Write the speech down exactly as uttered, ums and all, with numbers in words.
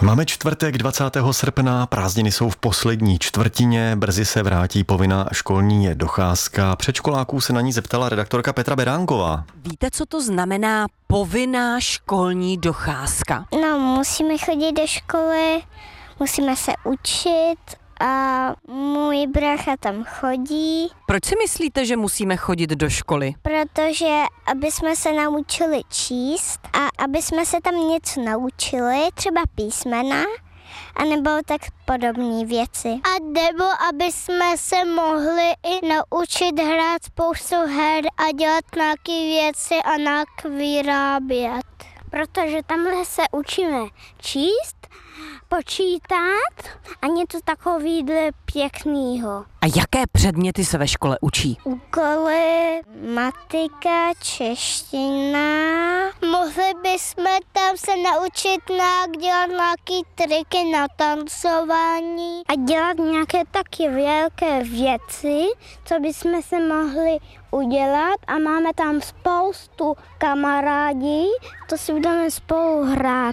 Máme čtvrtek dvacátého srpna, prázdniny jsou v poslední čtvrtině, brzy se vrátí povinná školní docházka. Předškoláků se na ní zeptala redaktorka Petra Beránková. Víte, co to znamená povinná školní docházka? No, musíme chodit do školy, musíme se učit a můj brácha tam chodí. Proč si myslíte, že musíme chodit do školy? Protože aby jsme se naučili číst a aby jsme se tam něco naučili, třeba písmena, anebo tak podobné věci. A nebo aby jsme se mohli i naučit hrát spoustu her a dělat nějaké věci a nějak vyrábět. Protože tamhle se učíme číst, počítat a něco takového pěkného. A jaké předměty se ve škole učí? Úkoly, matika, čeština. Mohli bychom tam se naučit nějak dělat nějaké triky na tancování a dělat nějaké taky velké věci, co bychom se mohli udělat a máme tam spoustu kamarádí, to si budeme spolu hrát.